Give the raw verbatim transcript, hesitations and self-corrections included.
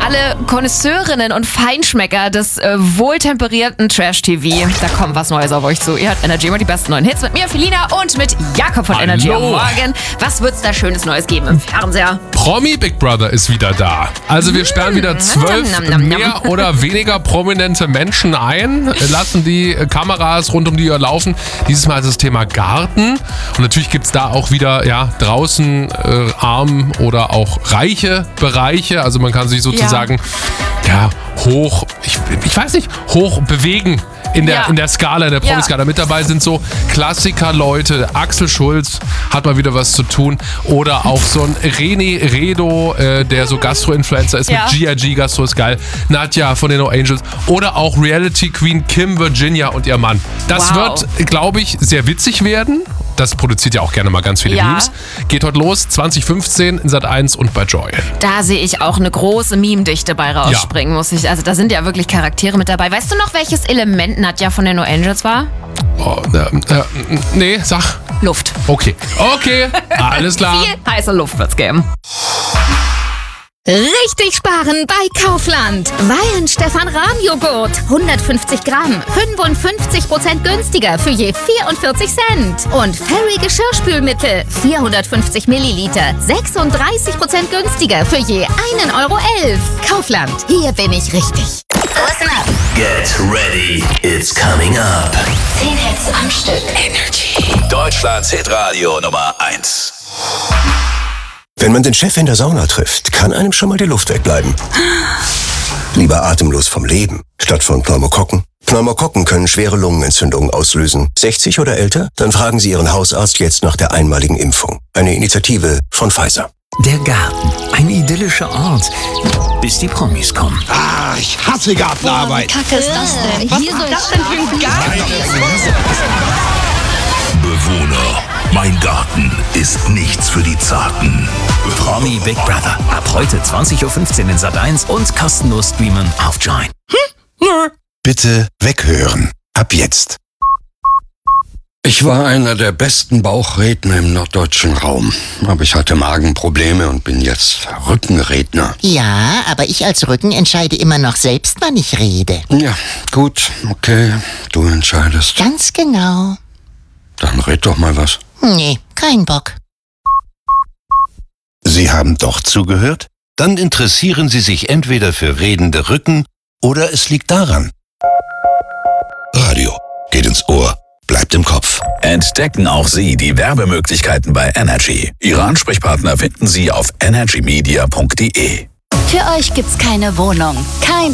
alle Connoisseurinnen und Feinschmecker des äh, wohltemperierten Trash-T V. Da kommt was Neues auf euch zu. Ihr hört Energy immer die besten neuen Hits mit mir, Felina, und mit Jakob von Hallo. Energy am Morgen. Was wird's da Schönes Neues geben im Fernseher? Promi Big Brother ist wieder da. Also wir sperren wieder zwölf Nam, nam, nam, nam. mehr oder weniger prominente Menschen ein, lassen die Kameras rund um die Uhr laufen. Dieses Mal ist das Thema Garten. Und natürlich gibt es da auch wieder ja, draußen äh, arm oder auch reiche Bereiche. Also man kann sich sozusagen ja, ja hoch, ich, ich weiß nicht, hoch bewegen. In der, Ja. in der Skala, in der Promiskala. Mit dabei sind so Klassiker-Leute. Axel Schulz hat mal wieder was zu tun. Oder auch so ein René Redo, äh, der so Gastro-Influencer ist Ja. mit G I G, Gastro ist geil. Nadja von den No Angels. Oder auch Reality-Queen Kim Virginia und ihr Mann. Das Wow. wird, glaube ich, sehr witzig werden. Das produziert ja auch gerne mal ganz viele Ja. Memes. Geht heute los, zwanzig fünfzehn in Sat eins und bei Joy. Da sehe ich auch eine große Meme-Dichte bei rausspringen, muss ich. Also da sind ja wirklich Charaktere mit dabei. Weißt du noch, welches Element Nadja von den No Angels war? Oh, äh, äh, nee, sag. Luft. Okay. Okay, alles klar. Viel heiße Luft wird's geben. Richtig sparen bei Kaufland. Wein Stefan Rahm Joghurt. hundertfünfzig Gramm. fünfundfünfzig Prozent günstiger für je vierundvierzig Cent. Und Fairy Geschirrspülmittel. vierhundertfünfzig Milliliter. sechsunddreißig Prozent günstiger für je einen Euro elf. Kaufland. Hier bin ich richtig. Listen up. Get ready, it's coming up. zehn Hits am Stück. Energy. Deutschlands Hitradio Nummer eins. Wenn man den Chef in der Sauna trifft, kann einem schon mal die Luft wegbleiben. Lieber atemlos vom Leben, statt von Pneumokokken. Pneumokokken können schwere Lungenentzündungen auslösen. sechzig oder älter? Dann fragen Sie Ihren Hausarzt jetzt nach der einmaligen Impfung. Eine Initiative von Pfizer. Der Garten. Ein idyllischer Ort. Bis die Promis kommen. Ah, ich hasse Gartenarbeit. Kacke ist das denn? Was ist das denn für ein Garten? Bewohner, mein Garten ist nichts für die Zarten. Promi Big Brother. Ab heute zwanzig Uhr fünfzehn in Sat eins und kostenlos streamen auf Join. Bitte weghören. Ab jetzt. Ich war einer der besten Bauchredner im norddeutschen Raum. Aber ich hatte Magenprobleme und bin jetzt Rückenredner. Ja, aber ich als Rücken entscheide immer noch selbst, wann ich rede. Ja, gut, okay, du entscheidest. Ganz genau. Dann red doch mal was. Nee, kein Bock. Sie haben doch zugehört? Dann interessieren Sie sich entweder für redende Rücken oder es liegt daran. Radio geht ins Ohr, bleibt im Kopf. Entdecken auch Sie die Werbemöglichkeiten bei Energy. Ihre Ansprechpartner finden Sie auf energy media punkt de. Für euch gibt's keine Wohnung, kein